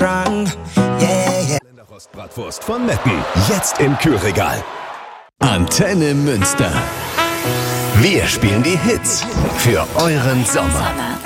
strong. Yeah, yeah. Rostbratwurst von Meppen. Jetzt im Kühlregal. Antenne Münster. Wir spielen die Hits für euren Sommer.